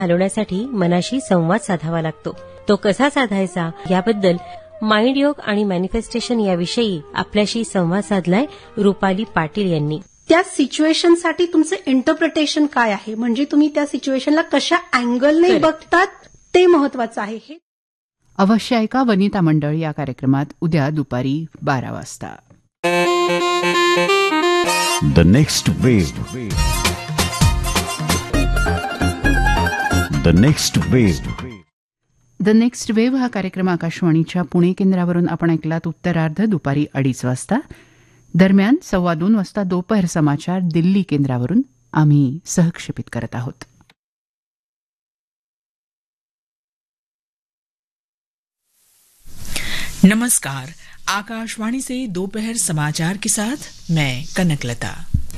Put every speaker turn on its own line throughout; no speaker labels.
घालवण्यासाठी मनाशी संवाद साधावा लागतो. तो कसा साधायचा याबद्दल माइंड योग आणि मॅनिफेस्टेशन याविषयी आपल्याशी संवाद साधलाय रुपाली पाटील यांनी.
त्या सिच्युएशनसाठी तुमचं इंटरप्रिटेशन काय आहे, म्हणजे तुम्ही त्या सिच्युएशनला कशा अँगलने बघतात ते महत्वाचं आहे. हे
अवश्य ऐका वनिता मंडळ या कार्यक्रमात उद्या दुपारी 12 वाजता.
The next wave. The next wave.
The next wave हा कार्यक्रम आकाशवाणीच्या पुणे केंद्रावरून आपण ऐकलात. उत्तरार्ध दुपारी 2:30 वाजता. दरम्यान 2:15 वाजता दोपहर समाचार दिल्ली केंद्रावरून आम्ही सहक्षेपित करत आहोत.
नमस्कार, आकाशवाणी से दोपहर समाचार के साथ मैं कनकलता.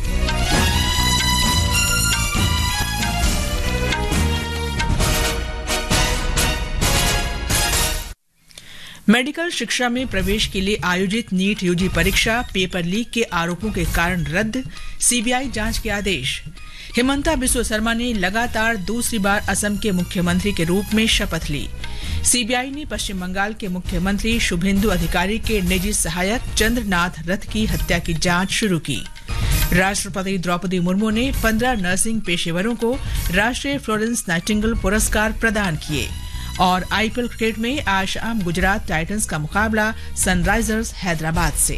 मेडिकल शिक्षा में प्रवेश के लिए आयोजित नीट यूजी परीक्षा पेपर लीक के आरोपों के कारण रद्द, सीबीआई जांच के आदेश. हिमंता बिस्वा शर्मा ने लगातार दूसरी बार असम के मुख्यमंत्री के रूप में शपथ ली. सीबीआई ने पश्चिम बंगाल के मुख्यमंत्री शुभेंदु अधिकारी के निजी सहायक चंद्रनाथ रथ की हत्या की जांच शुरू की. राष्ट्रपति द्रौपदी मुर्मू ने 15 नर्सिंग पेशेवरों को राष्ट्रीय फ्लोरेंस नाइटिंगेल पुरस्कार प्रदान किए. और आईपीएल क्रिकेट में आज शाम गुजरात टाइटंस का मुकाबला सनराइजर्स हैदराबाद से.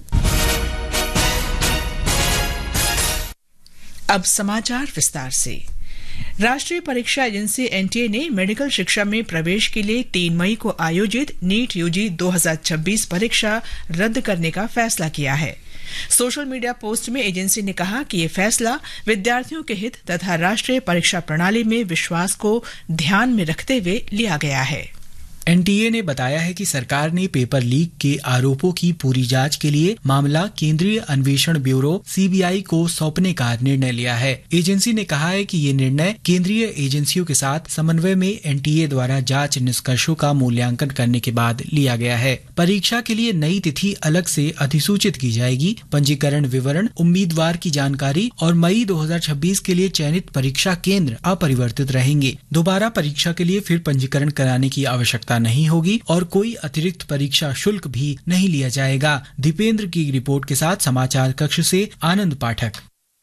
अब समाचार विस्तार से. राष्ट्रीय परीक्षा एजेंसी एनटीए ने मेडिकल शिक्षा में प्रवेश के लिए 3 मई को आयोजित नीट यूजी 2026 परीक्षा रद्द करने का फैसला किया है. सोशल मीडिया पोस्ट में एजेंसी ने कहा कि ये फैसला विद्यार्थियों के हित तथा राष्ट्रीय परीक्षा प्रणाली में विश्वास को ध्यान में रखते हुए लिया गया है.
एनटीए ने बताया है कि सरकार ने पेपर लीक के आरोपों की पूरी जांच के लिए मामला केंद्रीय अन्वेषण ब्यूरो सीबीआई को सौंपने का निर्णय लिया है. एजेंसी ने कहा है कि ये निर्णय केंद्रीय एजेंसियों के साथ समन्वय में एनटीए द्वारा जांच निष्कर्षों का मूल्यांकन करने के बाद लिया गया है. परीक्षा के लिए नई तिथि अलग से अधिसूचित की जाएगी. पंजीकरण विवरण, उम्मीदवार की जानकारी और मई 2026 के लिए चयनित परीक्षा केंद्र अपरिवर्तित रहेंगे. दोबारा परीक्षा के लिए फिर पंजीकरण कराने की आवश्यकता नहीं होगी और कोई अतिरिक्त परीक्षा शुल्क भी नहीं लिया जाएगा. दीपेंद्र की रिपोर्ट के साथ समाचार कक्ष से आनंद पाठक.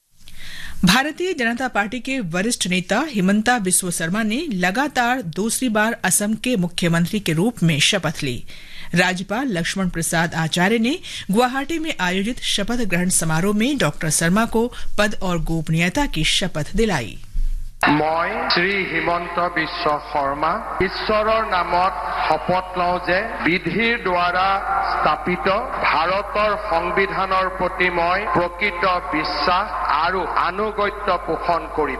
भारतीय जनता पार्टी के वरिष्ठ नेता हिमंता बिस्वा शर्मा ने लगातार दूसरी बार असम के मुख्यमंत्री के रूप में शपथ ली. राज्यपाल लक्ष्मण प्रसाद आचार्य ने गुवाहाटी में आयोजित शपथ ग्रहण समारोह में डॉक्टर शर्मा को पद और गोपनीयता की शपथ दिलाई.
মই শ্ৰী হিমন্ত বিশ্ব শৰ্মা ঈশ্বৰৰ নামত শপত লওঁ যে বিধিৰ দ্বাৰা স্থাপিত ভাৰতৰ সংবিধানৰ প্ৰতি মই প্ৰকৃত বিশ্বাস আৰু আনুগত্য পোষণ কৰিম.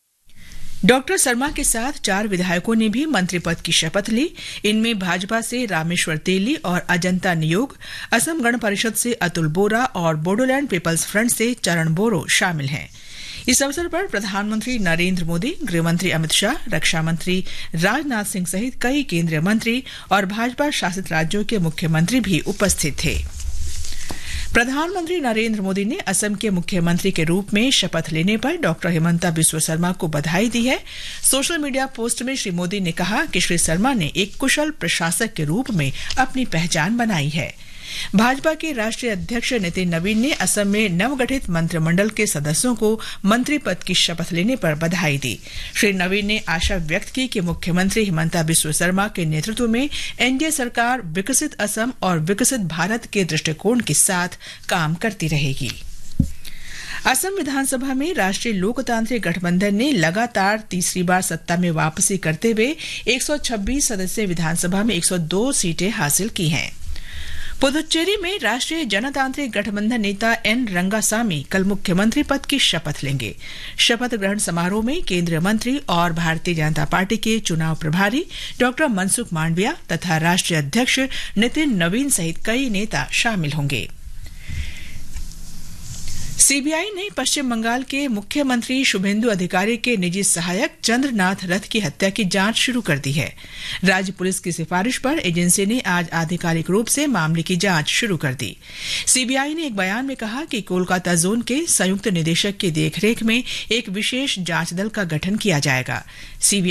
डॉक्टर शर्मा के साथ 4 विधायकों ने भी मंत्री पद की शपथ ली. इनमें भाजपा से रामेश्वर तेली और अजंता नियोग, असम गण परिषद से अतुल बोरा और बोडोलैंड पीपल्स फ्रंट से चरण बोरो शामिल हैं. इस अवसर पर प्रधानमंत्री नरेंद्र मोदी, गृहमंत्री अमित शाह, रक्षा मंत्री राजनाथ सिंह सहित कई केंद्रीय मंत्री और भाजपा शासित राज्यों के मुख्यमंत्री भी उपस्थित थे. प्रधानमंत्री नरेंद्र मोदी ने असम के मुख्यमंत्री के रूप में शपथ लेने पर डॉक्टर हिमंता बिस्वा शर्मा को बधाई दी है. सोशल मीडिया पोस्ट में श्री मोदी ने कहा कि श्री शर्मा ने एक कुशल प्रशासक के रूप में अपनी पहचान बनाई है. भाजपा के राष्ट्रीय अध्यक्ष नितिन नवीन ने असम में नवगठित मंत्रिमंडल के सदस्यों को मंत्री पद की शपथ लेने पर बधाई दी. श्री नवीन ने आशा व्यक्त की कि मुख्यमंत्री हिमंता बिस्वा शर्मा के नेतृत्व में एनडीए सरकार विकसित असम और विकसित भारत के दृष्टिकोण के साथ काम करती रहेगी. असम विधानसभा में राष्ट्रीय लोकतांत्रिक गठबंधन ने लगातार तीसरी बार सत्ता में वापसी करते हुए 126 सदस्यीय विधानसभा में 102 सीटें हासिल की हैं. पुदुचेरी में राष्ट्रीय जनतांत्रिक गठबंधन नेता एन रंगासामी कल मुख्यमंत्री पद की शपथ लेंगे. शपथ ग्रहण समारोह में केंद्रीय मंत्री और भारतीय जनता पार्टी के चुनाव प्रभारी डॉक्टर मनसुख मांडविया तथा राष्ट्रीय अध्यक्ष नितिन नवीन सहित कई नेता शामिल होंगे. सीबीआई ने पश्चिम बंगाल के मुख्यमंत्री शुभेंदु अधिकारी के निजी सहायक चंद्रनाथ रथ की हत्या की जांच शुरू कर दी है. राज्य पुलिस की सिफारिश पर एजेंसी ने आज आधिकारिक रूप से मामले की जांच शुरू कर दी. सीबीआई ने एक बयान में कहा कि कोलकाता जोन के संयुक्त निदेशक की देखरेख में एक विशेष जांच दल का गठन किया जाएगा. सीबीआई